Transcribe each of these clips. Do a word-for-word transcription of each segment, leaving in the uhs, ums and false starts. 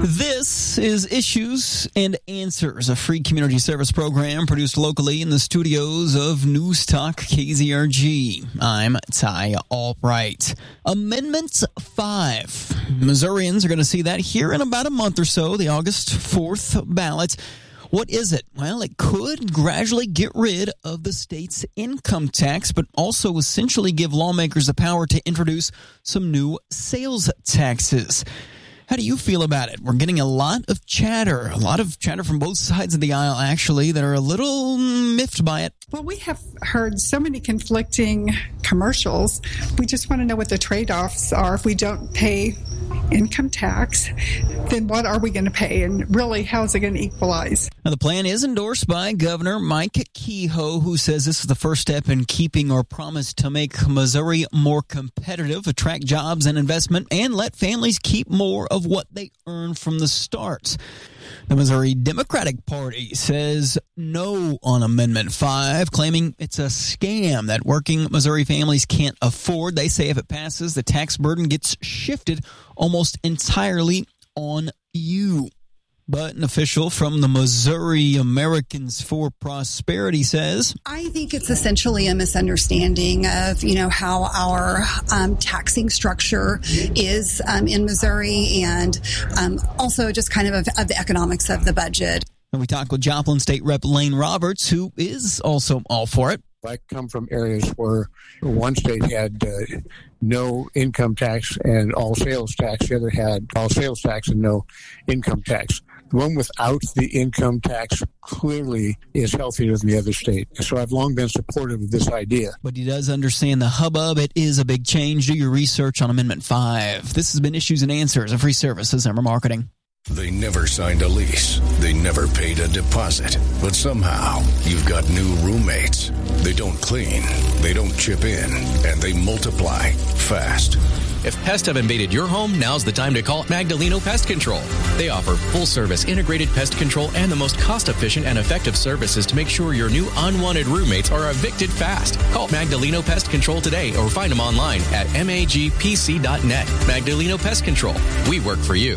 This is Issues and Answers, a free community service program produced locally in the studios of News Talk K Z R G. I'm Ty Albright. Amendment five. Missourians are going to see that here in about a month or so, the August fourth ballot. What is it? Well, it could gradually get rid of the state's income tax, but also essentially give lawmakers the power to introduce some new sales taxes. How do you feel about it? We're getting a lot of chatter, a lot of chatter from both sides of the aisle, actually, that are a little miffed by it. Well, we have heard so many conflicting commercials. We just want to know what the trade-offs are. If we don't pay income tax, then what are we going to pay? And really, how is it going to equalize? Now, the plan is endorsed by Governor Mike Kehoe, who says this is the first step in keeping our promise to make Missouri more competitive, attract jobs and investment, and let families keep more of what they earn from the start. The Missouri Democratic Party says no on Amendment five, claiming it's a scam that working Missouri families can't afford. They say if it passes, the tax burden gets shifted almost entirely on you. But an official from the Missouri Americans for Prosperity says, I think it's essentially a misunderstanding of, you know, how our um, taxing structure is um, in Missouri, and um, also just kind of, of of the economics of the budget. And we talked with Joplin State Rep Lane Roberts, who is also all for it. I come from areas where one state had uh, no income tax and all sales tax. The other had all sales tax and no income tax. The one without the income tax clearly is healthier than the other state. So I've long been supportive of this idea. But he does understand the hubbub. It is a big change. Do your research on Amendment five. This has been Issues and Answers, a free service of Zimmer Marketing. They never signed a lease. They never paid a deposit. But somehow, you've got new roommates. They don't clean, they don't chip in, and they multiply fast. If pests have invaded your home, now's the time to call Magdaleno Pest Control. They offer full-service integrated pest control and the most cost-efficient and effective services to make sure your new unwanted roommates are evicted fast. Call Magdaleno Pest Control today or find them online at magpc dot net. Magdaleno Pest Control. We work for you.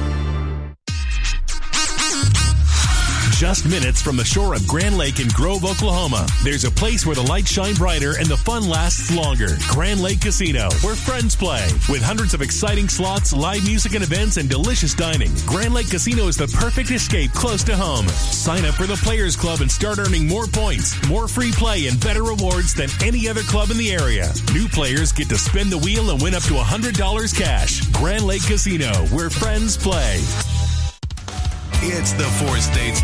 Just minutes from the shore of Grand Lake in Grove, Oklahoma, there's a place where the lights shine brighter and the fun lasts longer. Grand Lake Casino, where friends play. With hundreds of exciting slots, live music and events, and delicious dining, Grand Lake Casino is the perfect escape close to home. Sign up for the Players Club and start earning more points, more free play, and better rewards than any other club in the area. New players get to spin the wheel and win up to one hundred dollars cash. Grand Lake Casino, where friends play. It's the Four States